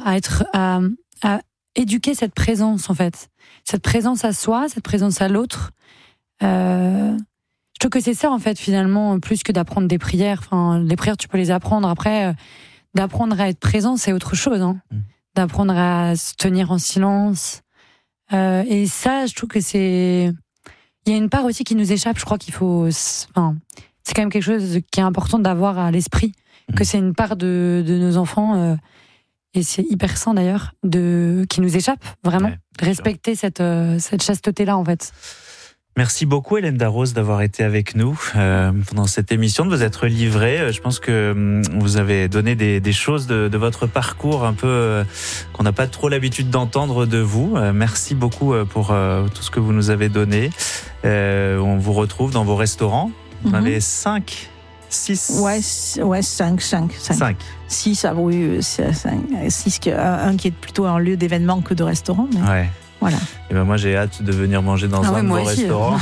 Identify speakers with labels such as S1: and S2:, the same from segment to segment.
S1: à éduquer cette présence, en fait. Cette présence à soi, cette présence à l'autre. Je trouve que c'est ça, en fait, finalement, plus que d'apprendre des prières. Enfin, les prières, tu peux les apprendre. Après, d'apprendre à être présent, c'est autre chose. Hein. D'apprendre à se tenir en silence. Et ça, je trouve que c'est... Il y a une part aussi qui nous échappe. Je crois qu'il faut... Enfin, c'est quand même quelque chose qui est important d'avoir à l'esprit. Que c'est une part de nos enfants... et c'est hyper sain d'ailleurs, qui nous échappe, vraiment.
S2: Ouais,
S1: respecter cette chasteté-là, en fait.
S2: Merci beaucoup Hélène Darroze d'avoir été avec nous pendant cette émission, de vous être livrée. Je pense que vous avez donné des choses de votre parcours un peu qu'on n'a pas trop l'habitude d'entendre de vous. Merci beaucoup pour tout ce que vous nous avez donné. On vous retrouve dans vos restaurants. Vous en avez 5 6
S3: Ouais, 5. 6 à Bru, 6, un qui est plutôt un lieu d'événement que de restaurant. Mais...
S2: Ouais.
S3: Voilà.
S2: Et ben moi j'ai hâte de venir manger dans un de vos restaurants.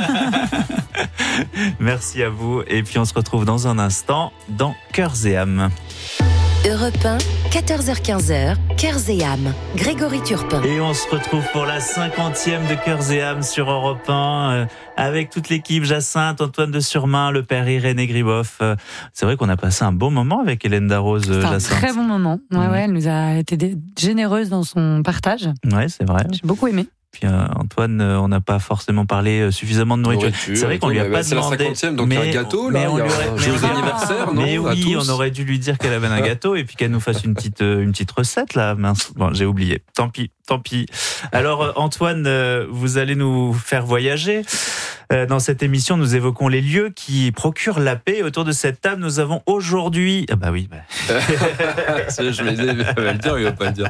S2: Merci à vous. Et puis on se retrouve dans un instant dans Cœurs et âmes.
S4: Europe 1, 14h-15h, Cœurs et âmes. Grégory Turpin.
S2: Et on se retrouve pour la 50e de Cœurs et âmes sur Europe 1 avec toute l'équipe, Jacinthe, Antoine de Surmain, le père Irénée Griboff. C'est vrai qu'on a passé un bon moment avec Hélène Darroze, Jacinthe.
S1: C'est un très bon moment. Ouais, elle nous a été généreuse dans son partage.
S2: Ouais, c'est vrai.
S1: J'ai beaucoup aimé.
S2: Puis Antoine, on n'a pas forcément parlé suffisamment de nourriture. C'est vrai qu'on lui a pas demandé.
S5: C'est la 50e, donc un gâteau, là. Il y a un joyeux anniversaire, non?
S2: Mais oui, on aurait dû lui dire qu'elle avait un gâteau et puis qu'elle nous fasse une petite recette, là. Mince. Bon, j'ai oublié. Tant pis. Alors, Antoine, vous allez nous faire voyager. Dans cette émission, nous évoquons les lieux qui procurent la paix. Autour de cette table, nous avons aujourd'hui... Ah bah oui.
S5: Je me disais, il va le dire, il va pas le dire.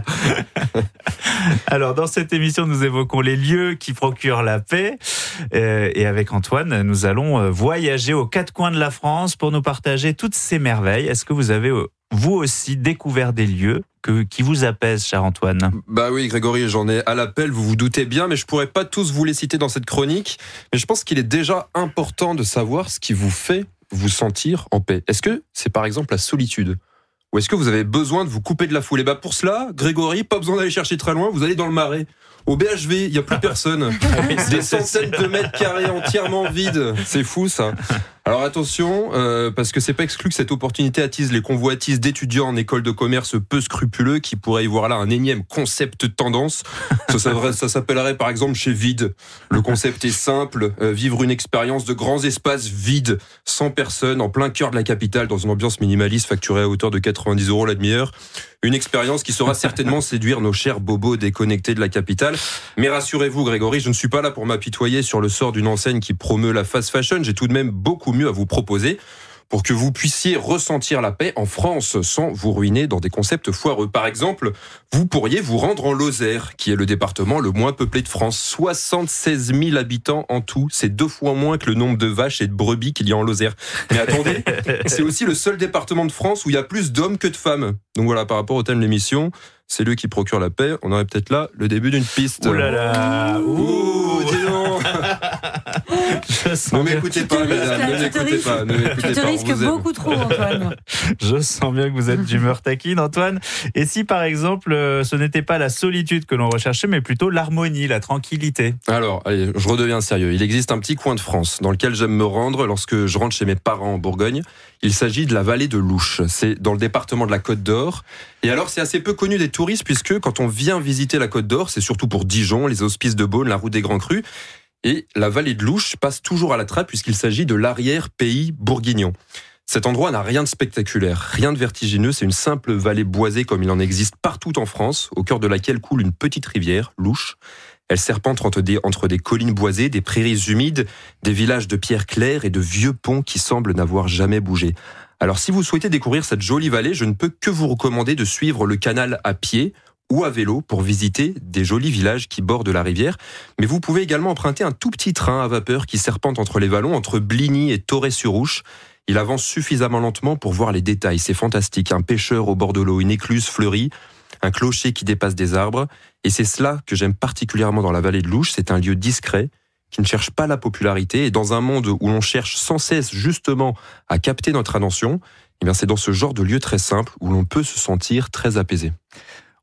S2: Alors, dans cette émission, nous évoquons les lieux qui procurent la paix. Et avec Antoine, nous allons voyager aux 4 coins de la France pour nous partager toutes ces merveilles. Est-ce que vous avez, vous aussi, découvert des lieux qui vous apaisent, cher Antoine?
S5: Bah oui, Grégory, j'en ai à l'appel, vous vous doutez bien, mais je pourrais pas tous vous les citer dans cette chronique. Mais je pense qu'il est déjà important de savoir ce qui vous fait vous sentir en paix. Est-ce que c'est par exemple la solitude ? Ou est-ce que vous avez besoin de vous couper de la foule ? Et bah pour cela, Grégory, pas besoin d'aller chercher très loin, vous allez dans le Marais. Au BHV, il n'y a plus personne. Des centaines de mètres carrés entièrement vides. C'est fou, ça. Alors attention, parce que c'est pas exclu que cette opportunité attise les convoitises d'étudiants en école de commerce peu scrupuleux qui pourraient y voir là un énième concept tendance. Ça s'appellerait par exemple chez Vide. Le concept est simple, vivre une expérience de grands espaces vides, sans personne, en plein cœur de la capitale, dans une ambiance minimaliste facturée à hauteur de 90 € la demi-heure. Une expérience qui saura certainement séduire nos chers bobos déconnectés de la capitale. Mais rassurez-vous, Grégory, je ne suis pas là pour m'apitoyer sur le sort d'une enseigne qui promeut la fast fashion. J'ai tout de même beaucoup mieux à vous proposer pour que vous puissiez ressentir la paix en France sans vous ruiner dans des concepts foireux. Par exemple, vous pourriez vous rendre en Lozère, qui est le département le moins peuplé de France. 76 000 habitants en tout. C'est 2 fois moins que le nombre de vaches et de brebis qu'il y a en Lozère. Mais attendez, c'est aussi le seul département de France où il y a plus d'hommes que de femmes. Donc voilà, par rapport au thème de l'émission, c'est lui qui procure la paix. On aurait peut-être là le début d'une piste.
S2: Ouh là là.
S5: Ouh, dis donc. Ne m'écoutez pas, mesdames, ne m'écoutez pas.
S1: Tu te risques beaucoup trop, Antoine.
S2: Je sens bien que vous êtes d'humeur taquine, Antoine. Et si, par exemple, ce n'était pas la solitude que l'on recherchait, mais plutôt l'harmonie, la tranquillité?
S5: Alors, allez, je redeviens sérieux. Il existe un petit coin de France dans lequel j'aime me rendre lorsque je rentre chez mes parents en Bourgogne. Il s'agit de la vallée de l'Ouche. C'est dans le département de la Côte d'Or. Et alors, c'est assez peu connu des touristes puisque quand on vient visiter la Côte d'Or, c'est surtout pour Dijon, les hospices de Beaune, la route des Grands Crus. Et la vallée de l'Ouche passe toujours à la trappe puisqu'il s'agit de l'arrière-pays bourguignon. Cet endroit n'a rien de spectaculaire, rien de vertigineux, c'est une simple vallée boisée comme il en existe partout en France, au cœur de laquelle coule une petite rivière, l'Ouche. Elle serpente entre des collines boisées, des prairies humides, des villages de pierres claires et de vieux ponts qui semblent n'avoir jamais bougé. Alors si vous souhaitez découvrir cette jolie vallée, je ne peux que vous recommander de suivre le canal à pied ou à vélo pour visiter des jolis villages qui bordent la rivière. Mais vous pouvez également emprunter un tout petit train à vapeur qui serpente entre les vallons, entre Bligny et Torrey-sur-Ouche. Il avance suffisamment lentement pour voir les détails, c'est fantastique. Un pêcheur au bord de l'eau, une écluse fleurie, un clocher qui dépasse des arbres. Et c'est cela que j'aime particulièrement dans la vallée de l'Ouche, c'est un lieu discret, qui ne cherche pas la popularité. Et dans un monde où l'on cherche sans cesse justement à capter notre attention, eh bien c'est dans ce genre de lieu très simple où l'on peut se sentir très apaisé.